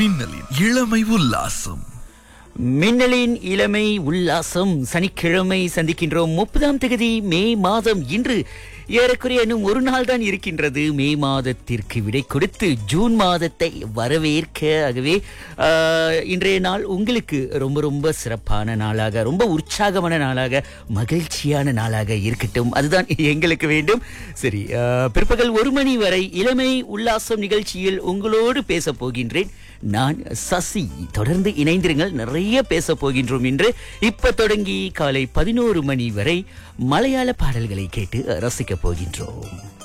மின்னலின் இளமை உல்லாசம். மின்னலின் இளமை உல்லாசம் சனிக்கிழமை சந்திக்கின்றோம். 30ஆம் தேதி மே மாதம். இன்று ஏறக்குறைய இன்னும் ஒரு நாள் தான் இருக்கின்றது மே மாதத்திற்கு விடை கொடுத்து ஜூன் மாதத்தை வரவேற்க. ஆகவே இன்றைய நாள் உங்களுக்கு ரொம்ப ரொம்ப சிறப்பான நாளாக, ரொம்ப உற்சாகமான நாளாக, மகிழ்ச்சியான நாளாக இருக்கட்டும். அதுதான் எங்களுக்கு வேண்டும். சரி, பிற்பகல் 1 மணி வரை இளமை உல்லாசம் நிகழ்ச்சியில் உங்களோடு பேச போகின்றேன். நான் சசி. தொடர்ந்து இணைந்திருங்கள், நிறைய பேச போகின்றோம். இன்று இப்ப தொடங்கி காலை 11 மணி வரை மலையாள பாடல்களை கேட்டு ரசிக்க போகின்றோம்.